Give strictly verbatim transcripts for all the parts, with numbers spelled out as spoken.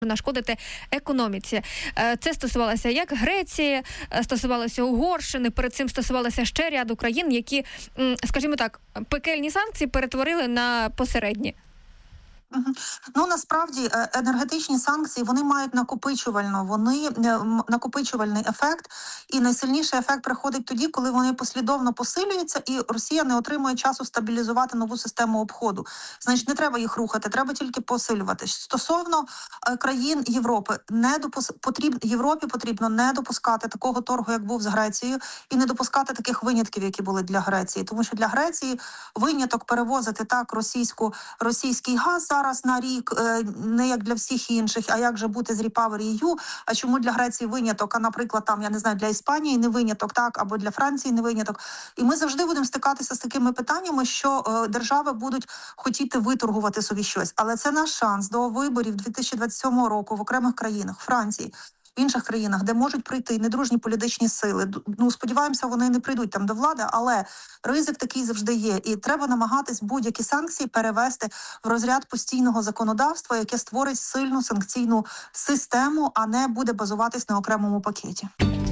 нашкодити економіці. Це стосувалося як Греції, стосувалося Угорщини, перед цим стосувалося ще ряду країн, які, скажімо так, пекельні санкції перетворили на посередні. Ну, насправді, енергетичні санкції, вони мають накопичувально, вони накопичувальний ефект, і найсильніший ефект приходить тоді, коли вони послідовно посилюються, і Росія не отримує часу стабілізувати нову систему обходу. Значить, не треба їх рухати, треба тільки посилювати. Стосовно країн Європи, не допус... потрібно Європі потрібно не допускати такого торгу, як був з Грецією, і не допускати таких винятків, які були для Греції, тому що для Греції виняток перевозити так російську російський газ зараз на рік, не як для всіх інших, а як же бути з REPowerEU, а чому для Греції виняток, а, наприклад, там, я не знаю, для Іспанії не виняток, так, або для Франції не виняток. І ми завжди будемо стикатися з такими питаннями, що е, держави будуть хотіти виторгувати собі щось. Але це наш шанс до виборів дві тисячі двадцять сьомого року в окремих країнах, Франції, в інших країнах, де можуть прийти недружні політичні сили. Ну, сподіваємося, вони не прийдуть там до влади, але ризик такий завжди є. І треба намагатись будь-які санкції перевести в розряд постійного законодавства, яке створить сильну санкційну систему, а не буде базуватись на окремому пакеті.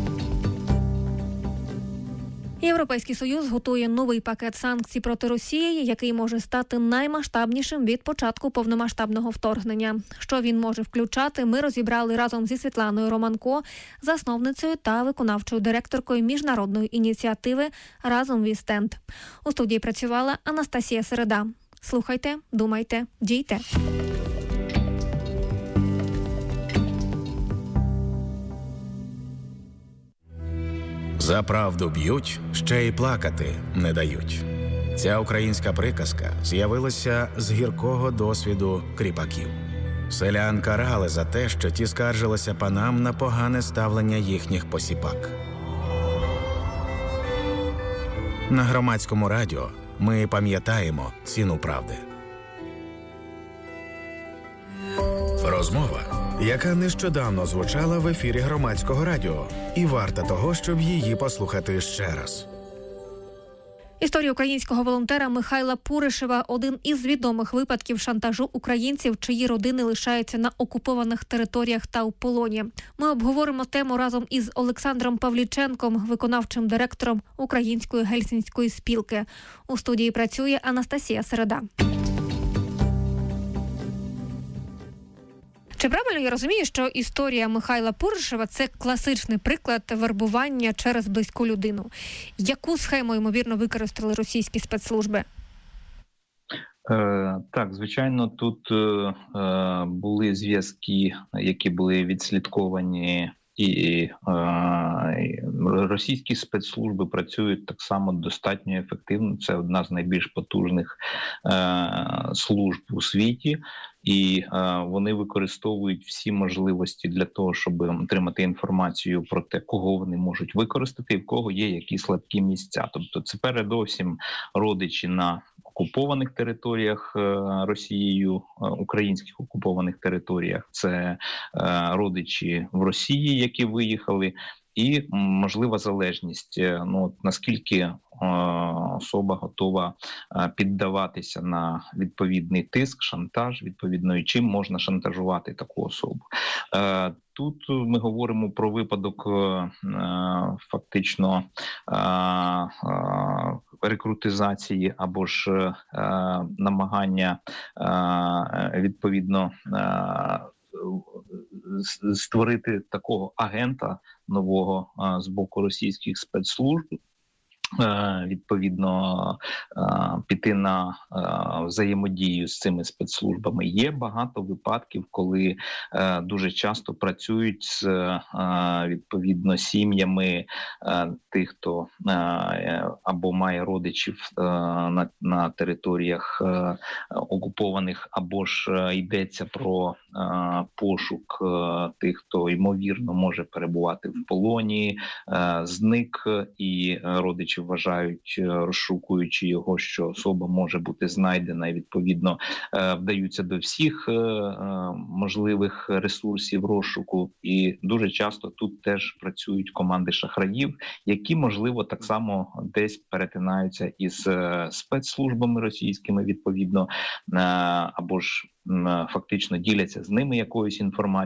Європейський Союз готує новий пакет санкцій проти Росії, який може стати наймасштабнішим від початку повномасштабного вторгнення. Що він може включати, ми розібрали разом зі Світланою Романко, засновницею та виконавчою директоркою міжнародної ініціативи «Разом ві стенд». У студії працювала Анастасія Середа. Слухайте, думайте, дійте. За правду б'ють, ще й плакати не дають. Ця українська приказка з'явилася з гіркого досвіду кріпаків. Селян карали за те, що ті скаржилися панам на погане ставлення їхніх посіпак. На громадському радіо ми пам'ятаємо ціну правди. Розмова, яка нещодавно звучала в ефірі громадського радіо, і варта того, щоб її послухати ще раз. Історія українського волонтера Михайла Пуришева – один із відомих випадків шантажу українців, чиї родини лишаються на окупованих територіях та у полоні. Ми обговоримо тему разом із Олександром Павліченком, виконавчим директором Української гельсінської спілки. У студії працює Анастасія Середа. Чи правильно я розумію, що історія Михайла Пуришева – це класичний приклад вербування через близьку людину? Яку схему, ймовірно, використали російські спецслужби? Е, так, звичайно, тут е, були зв'язки, які були відслідковані, і е, російські спецслужби працюють так само достатньо ефективно. Це одна з найбільш потужних е, служб у світі. І е, вони використовують всі можливості для того, щоб отримати інформацію про те, кого вони можуть використати і в кого є які слабкі місця. Тобто це передовсім родичі на окупованих територіях е, Росією, е, українських окупованих територіях. Це е, родичі в Росії, які виїхали. І можлива залежність, ну наскільки е, особа готова е, піддаватися на відповідний тиск, шантаж, відповідно, і чим можна шантажувати таку особу. Е, тут ми говоримо про випадок е, фактично е, е, рекрутизації або ж е, намагання е, відповідно е, створити такого агента нового з боку російських спецслужб, відповідно піти на взаємодію з цими спецслужбами. Є багато випадків, коли дуже часто працюють з відповідно сім'ями тих, хто або має родичів на, на територіях окупованих, або ж йдеться про пошук тих, хто ймовірно може перебувати в полоні, зник, і родичі вважають, розшукуючи його, що особа може бути знайдена, і відповідно вдаються до всіх можливих ресурсів розшуку. І дуже часто тут теж працюють команди шахраїв, які, можливо, так само десь перетинаються із спецслужбами російськими, відповідно, або ж фактично діляться з ними якоюсь інформацією.